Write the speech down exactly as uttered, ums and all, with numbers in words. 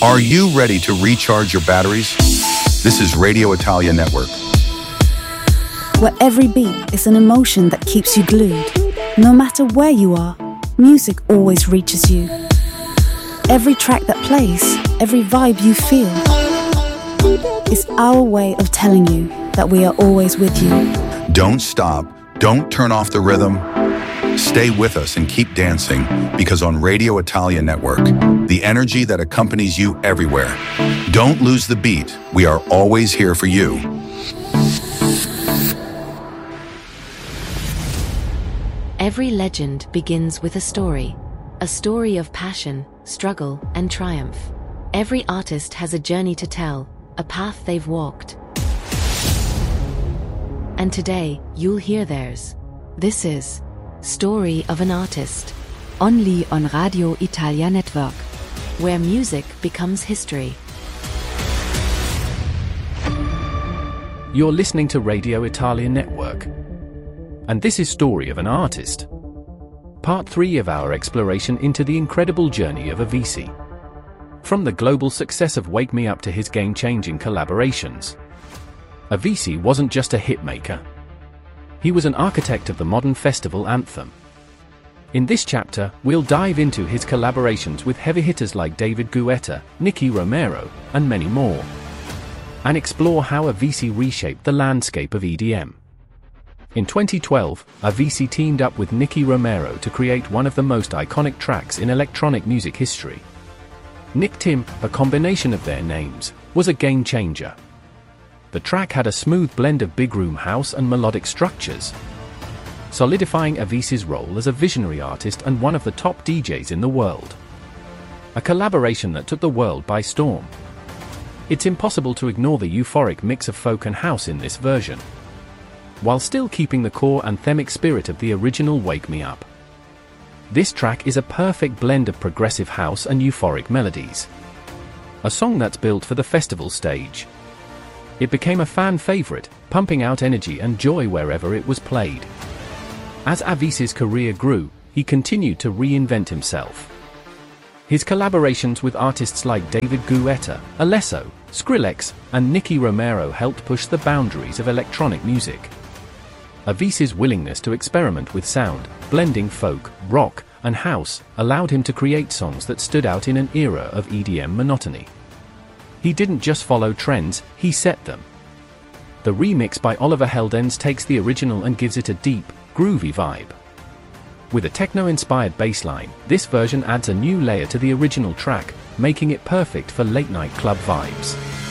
Are you ready to recharge your batteries? This is Radio Italia Network, where every beat is an emotion that keeps you glued. No matter where you are, music always reaches you. Every track that plays, every vibe you feel, is our way of telling you that we are always with you. Don't stop, don't turn off the rhythm. Stay with us and keep dancing, because on Radio Italia Network, the energy that accompanies you everywhere. Don't lose the beat. We are always here for you. Every legend begins with a story. A story of passion, struggle, and triumph. Every artist has a journey to tell, a path they've walked. And today, you'll hear theirs. This is Story of an Artist, only on Radio Italia Network, where music becomes history. You're listening to Radio Italia Network, and this is Story of an Artist, part three of our exploration into the incredible journey of Avicii. From the global success of Wake Me Up to his game-changing collaborations, Avicii wasn't just a hitmaker. He was an architect of the modern festival anthem. In this chapter, we'll dive into his collaborations with heavy hitters like David Guetta, Nicky Romero, and many more, and explore how Avicii reshaped the landscape of E D M. In twenty twelve, Avicii teamed up with Nicky Romero to create one of the most iconic tracks in electronic music history. Nick Tim, a combination of their names, was a game changer. The track had a smooth blend of big room house and melodic structures, solidifying Avicii's role as a visionary artist and one of the top D Js in the world. A collaboration that took the world by storm. It's impossible to ignore the euphoric mix of folk and house in this version, while still keeping the core anthemic spirit of the original Wake Me Up. This track is a perfect blend of progressive house and euphoric melodies. A song that's built for the festival stage. It became a fan favorite, pumping out energy and joy wherever it was played. As Avicii's career grew, he continued to reinvent himself. His collaborations with artists like David Guetta, Alesso, Skrillex, and Nicky Romero helped push the boundaries of electronic music. Avicii's willingness to experiment with sound, blending folk, rock, and house, allowed him to create songs that stood out in an era of E D M monotony. He didn't just follow trends, he set them. The remix by Oliver Heldens takes the original and gives it a deep, groovy vibe. With a techno-inspired bass line, this version adds a new layer to the original track, making it perfect for late-night club vibes.